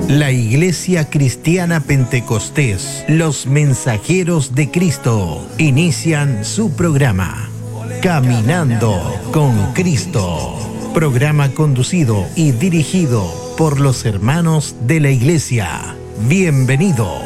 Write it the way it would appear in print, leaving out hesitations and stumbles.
La Iglesia Cristiana Pentecostés, los Mensajeros de Cristo, inician su programa, Caminando con Cristo. Programa conducido y dirigido por los hermanos de la Iglesia. Bienvenidos.